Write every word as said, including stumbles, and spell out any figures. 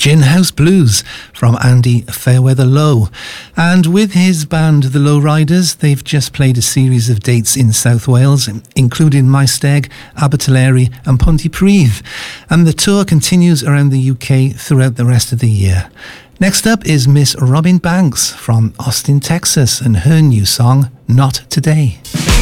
Gin House Blues from Andy Fairweather Low. And with his band The Lowriders, they've just played a series of dates in South Wales, including Maesteg, Abertillery and Pontypridd. And the tour continues around the U K throughout the rest of the year. Next up is Miss Robin Banks from Austin, Texas, and her new song, Not Today.